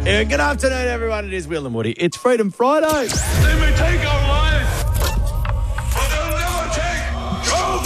Good afternoon, everyone. It is Will and Woody. It's Freedom Friday. They may take our lives, but they'll never take your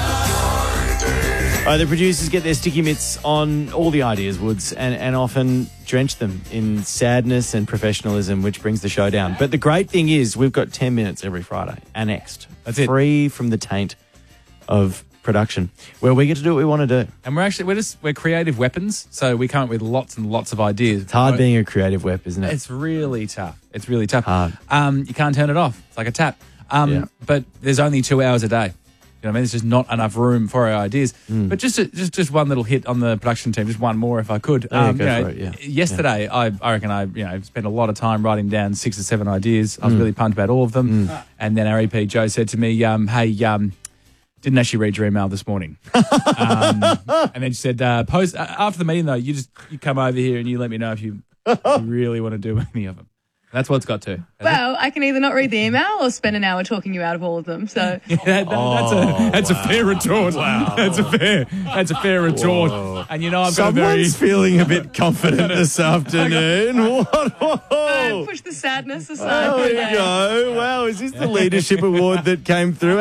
freedom. The producers get their sticky mitts on all the ideas, Woods, and often drench them in sadness and professionalism, which brings the show down. But the great thing is we've got 10 minutes every Friday, annexed. That's it. Free from the taint of production, where we get to do what we want to do. And we're creative weapons, so we come up with lots and lots of ideas. It's hard being a creative whip, isn't it? It's really tough. It's really tough. Hard. You can't turn it off. It's like a tap. But there's only 2 hours a day. You know what I mean? There's just not enough room for our ideas. But just one little hit on the production team, just one more if I could. Go for it, Yesterday, I reckon I spent a lot of time writing down 6 or 7 ideas. I was really pumped about all of them. And then our EP, Joe, said to me, hey, didn't actually read your email this morning. And then she said, post after the meeting, though, you come over here and you let me know if you really want to do any of them. That's what it's got to. Well, I can either not read the email or spend an hour talking you out of all of them. So that's a fair retort. Wow. That's a fair retort. Whoa. And I've got a very feeling a bit confident this afternoon. Whoa. push the sadness aside. Oh, for there now. you go. Wow, is this the leadership award that came through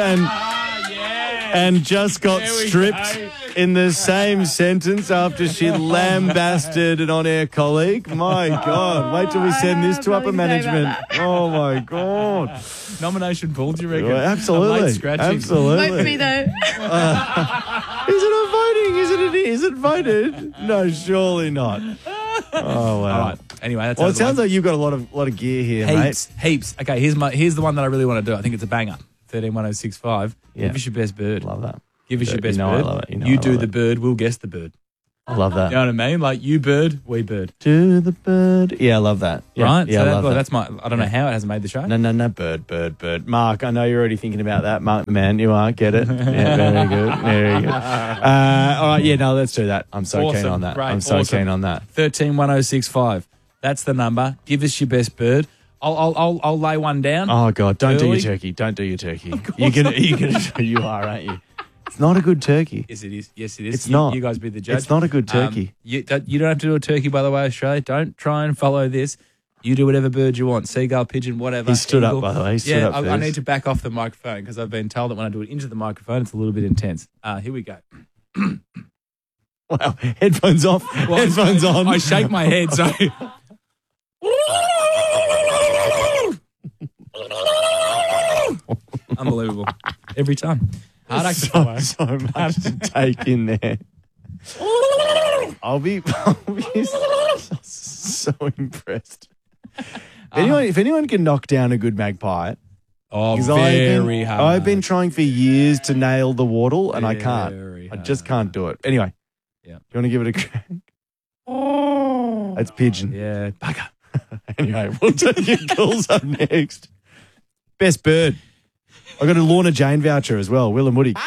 and just got There we stripped go. in the same sentence after she lambasted an on-air colleague? My God, wait till we send this to upper Probably say about management. Oh, my God. nomination pool, do you reckon? Well, absolutely. A late scratching. Absolutely. Vote for me, though. Is it a voting? Is it voted? No, surely not. Oh, wow. All right. Anyway, that's Well, it sounds like you've got a lot of gear here, mate. Heaps. Okay, here's the one that I really want to do. I think it's a banger. 131065. Yeah. Give us your best bird. Love that. Give us your best You know I bird. love it. You know I You love do the it. bird, we'll guess the bird. I love that. You know what I mean? Like you bird, we bird. To the bird. Yeah, I love that. Yeah, Right? Yeah, So I love that. that's my. I don't know how it hasn't made the show. No, bird. Mark, I know you're already thinking about that. Mark the man, you are. Get it? Yeah, very good. Very good. All right, yeah, no, let's do that. I'm so keen Awesome. on that. Great. I'm so Awesome. keen on that. 131065. That's the number. Give us your best bird. I'll lay one down. Oh, God, don't do your Early? turkey. Don't do your turkey. course You are, aren't you? It's not a good turkey. Yes, it is. Yes, it is. It's not. You guys be the judge. It's not a good turkey. You don't have to do a turkey, by the way, Australia. Don't try and follow this. You do whatever bird you want. Seagull, pigeon, whatever. He stood Eagle. up, by the way. He stood up for I this. need to back off the microphone because I've been told that when I do it into the microphone, it's a little bit intense. Here we go. Wow, headphones off. Headphones on. I shake my head, so... Unbelievable. Every time. Hard act to follow. so much to take in there. I'll be so impressed. If anyone can knock down a good magpie, Oh, 'cause very hard. I've been trying for years to nail the wardle, and I can't. Very I just hard. can't do it. Anyway, Yeah. you want to give it a crack? That's pigeon. Yeah, bugger. Anyway, we'll take your calls up next. Best bird. I got a Lorna Jane voucher as well. Will and Woody.